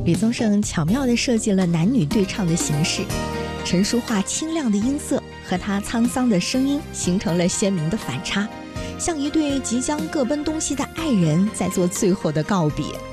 李宗盛巧妙地设计了男女对唱的形式，陈淑桦清亮的音色和他沧桑的声音形成了鲜明的反差，像一对即将各奔东西的爱人在做最后的告别。